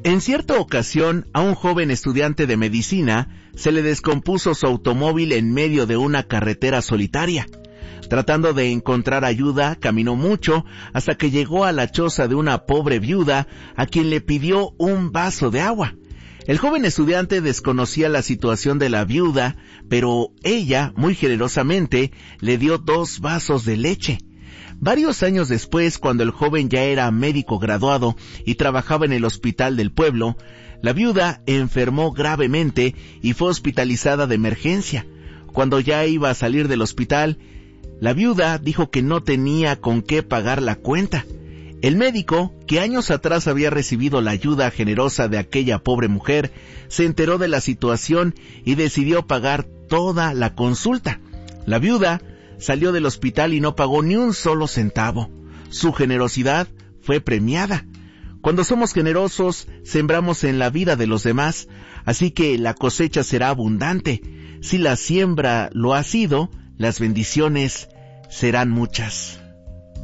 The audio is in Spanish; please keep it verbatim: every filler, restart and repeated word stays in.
En cierta ocasión, a un joven estudiante de medicina se le descompuso su automóvil en medio de una carretera solitaria. Tratando de encontrar ayuda, caminó mucho hasta que llegó a la choza de una pobre viuda a quien le pidió un vaso de agua. El joven estudiante desconocía la situación de la viuda, pero ella, muy generosamente, le dio dos vasos de leche. Varios años después, cuando el joven ya era médico graduado y trabajaba en el hospital del pueblo, la viuda enfermó gravemente y fue hospitalizada de emergencia. Cuando ya iba a salir del hospital, la viuda dijo que no tenía con qué pagar la cuenta. El médico, que años atrás había recibido la ayuda generosa de aquella pobre mujer, se enteró de la situación y decidió pagar toda la consulta. La viuda salió del hospital y no pagó ni un solo centavo. Su generosidad fue premiada. Cuando somos generosos, sembramos en la vida de los demás, así que la cosecha será abundante. Si la siembra lo ha sido, las bendiciones serán muchas.